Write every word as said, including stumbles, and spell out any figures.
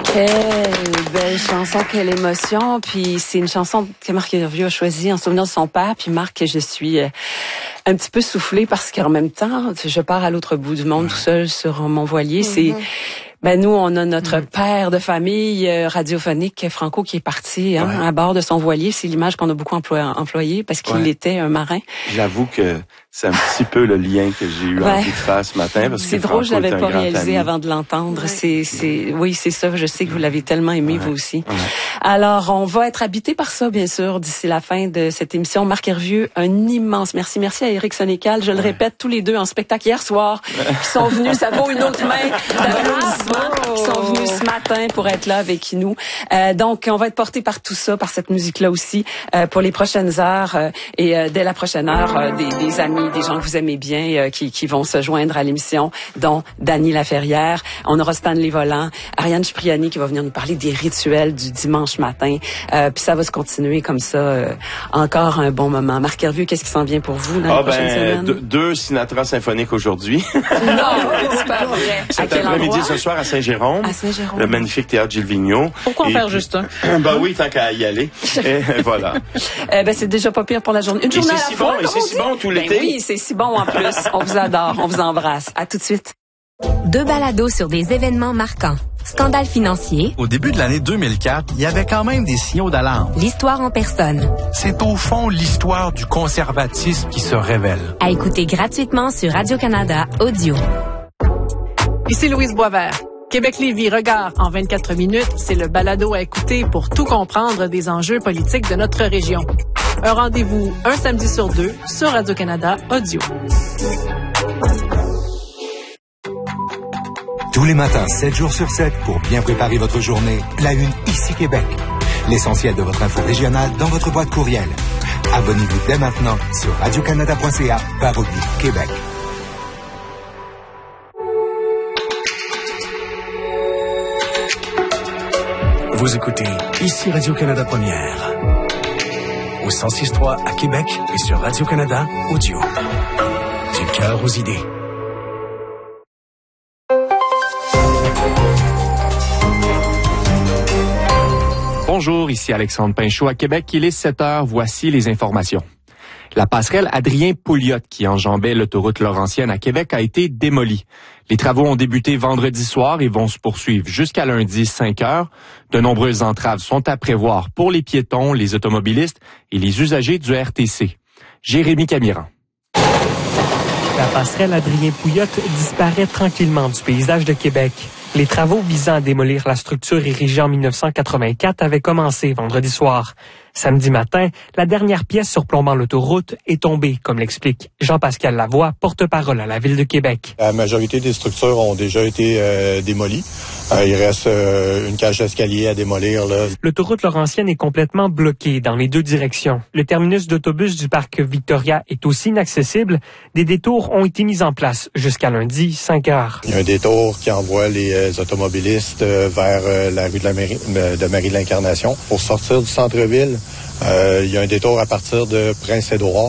Quelle belle chanson, quelle émotion. Puis c'est une chanson que Marc Hervieux a choisie en souvenir de son père. Puis Marc, je suis euh, un petit peu soufflée parce qu'en même temps, je pars à l'autre bout du monde tout seul sur mon voilier. Mm-hmm. C'est Ben nous, on a notre père de famille euh, radiophonique, Franco, qui est parti hein, ouais. à bord de son voilier. C'est l'image qu'on a beaucoup employé, employé parce qu'il ouais. était un marin. J'avoue que c'est un petit peu le lien que j'ai eu ouais. envie de faire ce matin. Parce c'est que drôle, Franco je l'avais pas réalisé ami. avant de l'entendre. Ouais. C'est, c'est, oui, c'est ça. Je sais que vous l'avez tellement aimé, ouais. vous aussi. Ouais. Alors, on va être habité par ça, bien sûr, d'ici la fin de cette émission. Marc Hervieux, un immense merci. Merci à Éric Sénécal. Je ouais. le répète, tous les deux en spectacle hier soir, qui sont venus. Ça vaut une autre main d'applaudissements. Qui sont venus ce matin pour être là avec nous. Euh, donc, on va être porté par tout ça, par cette musique-là aussi, euh, pour les prochaines heures. Euh, et euh, dès la prochaine heure, euh, des, des amis, des gens que vous aimez bien, euh, qui, qui vont se joindre à l'émission, dont Dany Laferrière. On aura Stanley Volant, Ariane Cipriani qui va venir nous parler des rituels du dimanche matin. Euh, puis ça va se continuer comme ça euh, encore un bon moment. Marc Hervieux, qu'est-ce qui s'en vient pour vous dans ah, les prochaines ben, semaines? De, deux Sinatra symphoniques aujourd'hui. Non, c'est pas vrai. Cet après-midi, ce soir à Saint-Jérôme. À Saint-Jérôme. Le magnifique théâtre Gilles Vigneault. Pourquoi en faire juste un? Ben oui, tant qu'à y aller. Et voilà. Eh ben c'est déjà pas pire pour la journée. Une journée et à c'est la si fois, bon, et c'est si bon tout l'été. Ben oui, c'est si bon en plus. On vous adore, on vous embrasse. À tout de suite. Deux balados sur des événements marquants. Scandale financier. Au début de l'année deux mille quatre, il y avait quand même des signaux d'alarme. L'histoire en personne. C'est au fond l'histoire du conservatisme qui se révèle. À écouter gratuitement sur Radio-Canada Audio. Ici Louise Boisvert. Québec-Lévis Regard en vingt-quatre minutes, c'est le balado à écouter pour tout comprendre des enjeux politiques de notre région. Un rendez-vous un samedi sur deux sur Radio-Canada Audio. Tous les matins, sept jours sur sept, pour bien préparer votre journée, la Une ici Québec. L'essentiel de votre info régionale dans votre boîte courriel. Abonnez-vous dès maintenant sur radiocanada.ca barre oblique Québec. Vous écoutez ici Radio-Canada Première. Au cent six point trois à Québec et sur Radio-Canada Audio. Du cœur aux idées. Bonjour, ici Alexandre Pinchot à Québec. Il est sept heures. Voici les informations. La passerelle Adrien-Pouliot qui enjambait l'autoroute Laurentienne à Québec a été démolie. Les travaux ont débuté vendredi soir et vont se poursuivre jusqu'à lundi cinq heures. De nombreuses entraves sont à prévoir pour les piétons, les automobilistes et les usagers du R T C. Jérémy Camiran. La passerelle Adrien-Pouliot disparaît tranquillement du paysage de Québec. Les travaux visant à démolir la structure érigée en dix-neuf cent quatre-vingt-quatre avaient commencé vendredi soir. Samedi matin, la dernière pièce surplombant l'autoroute est tombée, comme l'explique Jean-Pascal Lavoie, porte-parole à la Ville de Québec. La majorité des structures ont déjà été euh, démolies. Euh, il reste euh, une cage d'escalier à démolir. Là. L'autoroute Laurentienne est complètement bloquée dans les deux directions. Le terminus d'autobus du parc Victoria est aussi inaccessible. Des détours ont été mis en place jusqu'à lundi cinq heures. Il y a un détour qui envoie les euh, automobilistes euh, vers euh, la rue de, la Mairie, de Marie de l'Incarnation. Pour sortir du centre-ville, euh, il y a un détour à partir de Prince-Édouard.